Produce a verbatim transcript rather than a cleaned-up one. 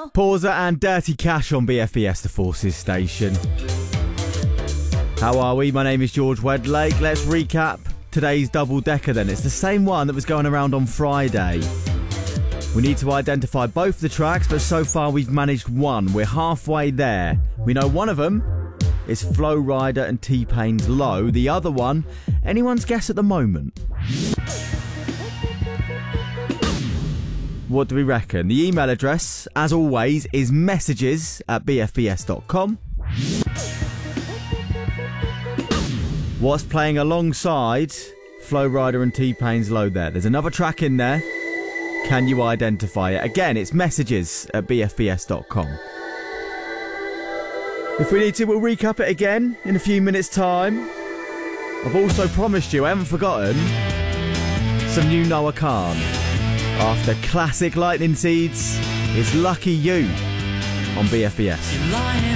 Pauser and Dirty Cash on B F B S, the Forces station. How are we? My name is George Wedlake. Let's recap today's double-decker then. It's the same one that was going around on Friday. We need to identify both the tracks, but so far we've managed one. We're halfway there. We know one of them is Flo Rida and T-Pain's Low. The other one, anyone's guess at the moment. What do we reckon? The email address, as always, is messages at b f b s dot com. What's playing alongside Flo Rida and T-Pain's Low there? There's another track in there. Can you identify it? Again, it's messages at b f b s dot com. If we need to, we'll recap it again in a few minutes' time. I've also promised you, I haven't forgotten, some new Noah Kahan. After classic Lightning Seeds, it's Lucky You on B F B S.